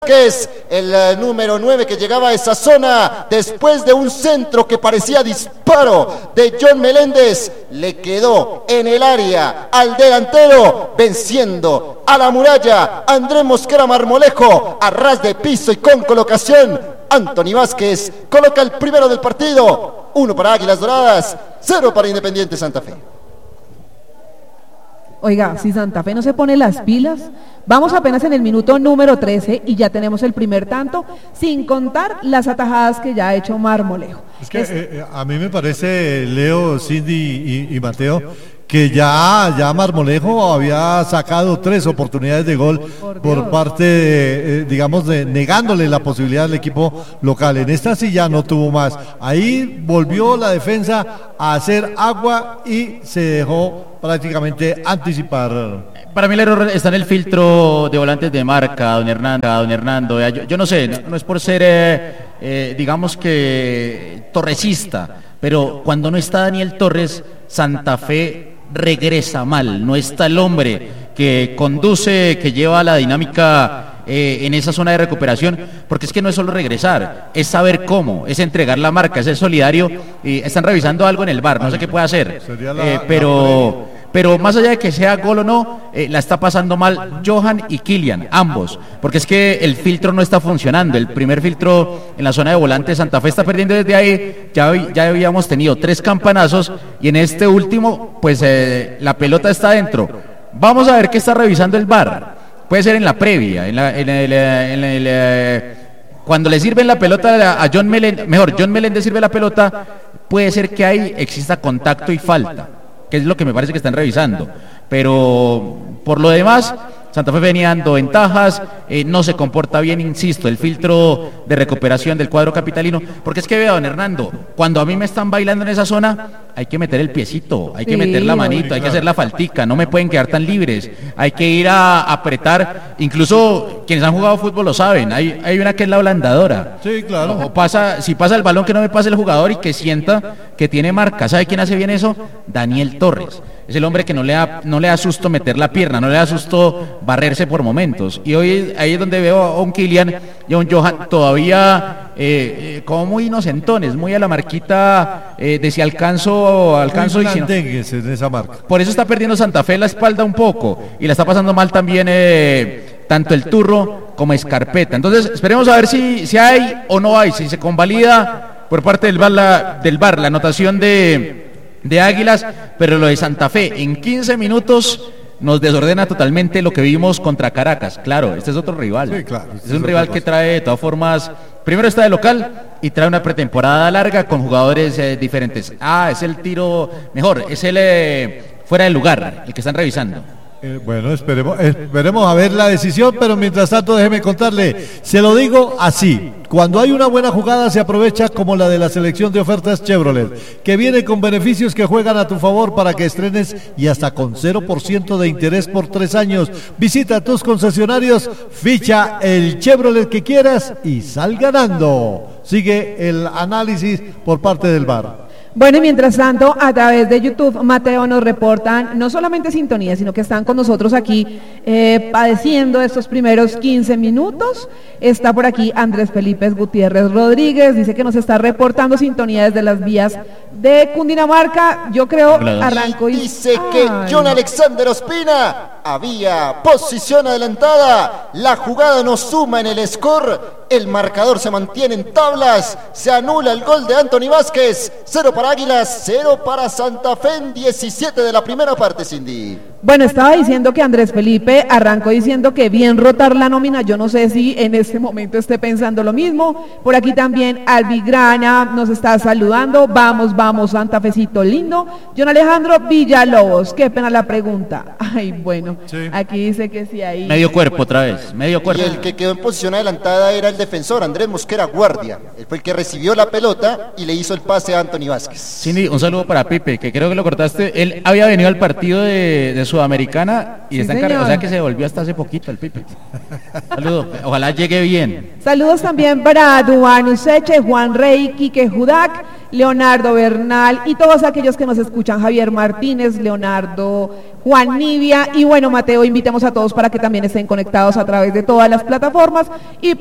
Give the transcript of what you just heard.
que es el número 9 que llegaba a esa zona después de un centro que parecía disparo de John Meléndez, le quedó en el área al delantero, venciendo a la muralla. Andrés Mosquera Marmolejo, a ras de piso y con colocación. Anthony Vázquez coloca el primero del partido. 1 para Águilas Doradas, 0 para Independiente Santa Fe. Oiga, si Santa Fe no se pone las pilas, vamos apenas en el minuto número 13 y ya tenemos el primer tanto, sin contar las atajadas que ya ha hecho Marmolejo. Es que a mí me parece, Leo, Cindy y Mateo, que ya Marmolejo había sacado 3 oportunidades de gol por parte de, negándole la posibilidad al equipo local. En esta sí ya no tuvo más. Ahí volvió la defensa a hacer agua y se dejó prácticamente anticipar. Para mí el error está en el filtro de volantes de marca, don Hernando. Yo no sé, no es por ser, digamos que torresista, pero cuando no está Daniel Torres, Santa Fe regresa mal. No está el hombre que conduce, que lleva la dinámica en esa zona de recuperación, porque es que no es solo regresar, es saber cómo, es entregar la marca, es ser solidario. Están revisando algo en el VAR, no sé qué puede hacer, pero más allá de que sea gol o no, la está pasando mal Johan y Kylian, ambos, porque es que el filtro no está funcionando. El primer filtro en la zona de volante, Santa Fe está perdiendo desde ahí. Ya habíamos tenido 3 campanazos y en este último, pues la pelota está adentro. Vamos a ver qué está revisando el VAR. Puede ser en la previa, cuando le sirven la pelota a John Meléndez, John Meléndez sirve la pelota, puede ser que ahí exista contacto y falta, que es lo que me parece que están revisando. Pero por lo demás, Santa Fe venía dando ventajas, no se comporta bien, insisto, el filtro de recuperación del cuadro capitalino, porque es que vea, don Hernando, cuando a mí me están bailando en esa zona, hay que meter el piecito, hay que meter la manito, hay que hacer la faltica, no me pueden quedar tan libres, hay que ir a apretar. Incluso quienes han jugado fútbol lo saben, hay una que es la ablandadora. Sí, claro. Si pasa el balón, que no me pase el jugador y que sienta que tiene marca. ¿Sabe quién hace bien eso? Daniel Torres. Es el hombre que no le da susto meter la pierna, no le da susto barrerse por momentos. Y hoy ahí es donde veo a un Kylian y a un Johan todavía como muy inocentones, muy a la marquita de si alcanzo diciendo. En esa marca. Por eso está perdiendo Santa Fe la espalda un poco y la está pasando mal también tanto el Turro como Escarpeta. Entonces esperemos a ver si hay o no hay, si se convalida por parte del VAR la anotación de Águilas, pero lo de Santa Fe en 15 minutos nos desordena totalmente lo que vimos contra Caracas. Claro, este es otro rival. Sí, claro, es un rival que trae de todas formas, primero está de local y trae una pretemporada larga con jugadores diferentes. Es el tiro mejor, es el fuera de lugar, el que están revisando. Bueno, esperemos a ver la decisión, pero mientras tanto déjeme contarle, se lo digo así: cuando hay una buena jugada se aprovecha, como la de la selección de ofertas Chevrolet, que viene con beneficios que juegan a tu favor para que estrenes y hasta con 0% de interés por 3 años. Visita tus concesionarios, ficha el Chevrolet que quieras y sal ganando. Sigue el análisis por parte del VAR. Bueno, y mientras tanto, a través de YouTube, Mateo, nos reportan no solamente sintonía, sino que están con nosotros aquí padeciendo estos primeros 15 minutos. Está por aquí Andrés Felipe Gutiérrez Rodríguez, dice que nos está reportando sintonía desde las vías de Cundinamarca. Yo creo, arranco y... Dice que John Alexander Ospina había posición adelantada, la jugada no suma en el score, el marcador se mantiene en tablas, se anula el gol de Anthony Vázquez, 0 para Águilas, 0 para Santa Fe en 17 de la primera parte, Cindy. Bueno, estaba diciendo que Andrés Felipe arrancó diciendo que bien rotar la nómina. Yo no sé si en este momento esté pensando lo mismo. Por aquí también Albigrana nos está saludando. Vamos, Santa Fecito lindo. John Alejandro Villalobos, qué pena la pregunta. Ay, bueno, sí. Aquí dice que sí ahí. Medio cuerpo otra vez, medio cuerpo. Y el que quedó en posición adelantada era el defensor, Andrés Mosquera Guardia. Él fue el que recibió la pelota y le hizo el pase a Anthony Vázquez. Cindy, un saludo para Pipe, que creo que lo cortaste. Él había venido al partido de Sudamericana y sí, está encargado, o sea que se volvió hasta hace poquito el Pipe. Saludos, ojalá llegue bien. Saludos también para Duan Useche, Juan Rey, Quique Judac, Leonardo Bernal y todos aquellos que nos escuchan, Javier Martínez, Leonardo, Juan Nivia y bueno, Mateo, invitamos a todos para que también estén conectados a través de todas las plataformas y